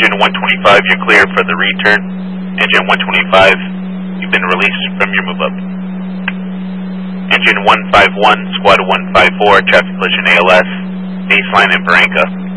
Engine 125, you're clear for the return. Engine 125, you've been released from your move-up. Engine 151, Squad 154, traffic collision ALS, baseline in Barranca.